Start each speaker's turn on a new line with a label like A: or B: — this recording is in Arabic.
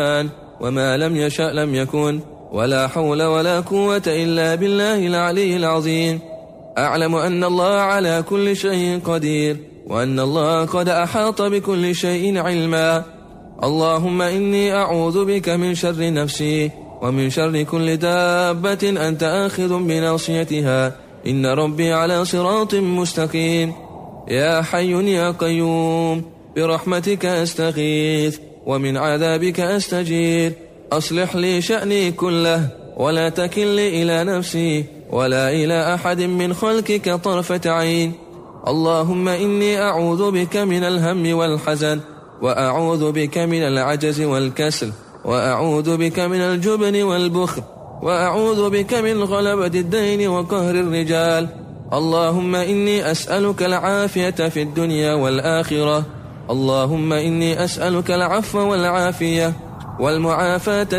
A: وما لم يشأ لم يكن، ولا حول ولا قوة إلا بالله العلي العظيم. أعلم أن الله على كل شيء قدير، وأن الله قد أحاط بكل شيء علما. اللهم إني أعوذ بك من شر نفسي، ومن شر كل دابة أنت آخذ بناصيتها، إن ربي على صراط مستقيم. يا حي يا قيوم، برحمتك أستغيث، ومن عذابك أستجير. أصلح لي شأني كله، ولا تكلني إلى نفسي ولا إلى أحد من خلقك طرفة عين. اللهم إني أعوذ بك من الهم والحزن، وأعوذ بك من العجز والكسل، وأعوذ بك من الجبن والبخل، وأعوذ بك من غلبة الدين وقهر الرجال. اللهم إني أسألك العافية في الدنيا والآخرة. اللهم إني أسألك العفو والعافية والمعافاة